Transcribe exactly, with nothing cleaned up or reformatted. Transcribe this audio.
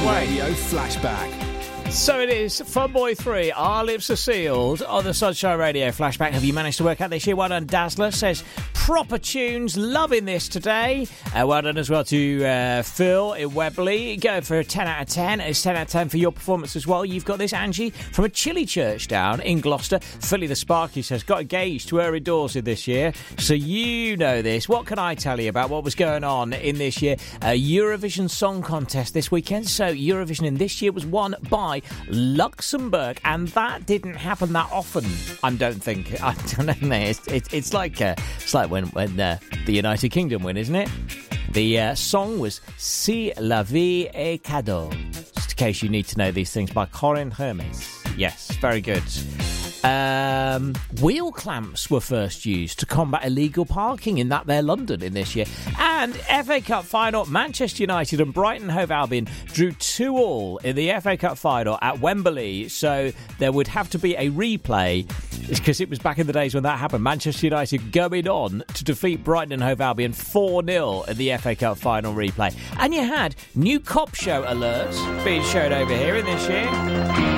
way. Radio Flashback. So it is, Funboy three, Our Lips Are Sealed on the Sunshine Radio Flashback. Have you managed to work out this year? Well done, Dazzler says, proper tunes, loving this today. Uh, well done as well to uh, Phil in Webley, going for a ten out of ten. It's ten out of ten for your performance as well. You've got this, Angie, from a chilli church down in Gloucester. Philly the Sparky says, got engaged to Erin Dorsey this year, so you know this. What can I tell you about what was going on in this year? Uh, Eurovision Song Contest this weekend. So Eurovision in this year was won by Luxembourg, and that didn't happen that often. I don't think. I don't know. It's, it's, it's like uh, it's like when when uh, the United Kingdom win, isn't it? The uh, song was "Si la vie est cadeau." Just in case you need to know these things, by Corinne Hermes. Yes, very good. Um, wheel clamps were first used to combat illegal parking in that there London in this year. And F A Cup final, Manchester United and Brighton Hove Albion drew two all in the F A Cup final at Wembley. So there would have to be a replay, because it was back in the days when that happened. Manchester United going on to defeat Brighton and Hove Albion four nil in the F A Cup final replay. And you had new cop show alerts being shown over here in this year.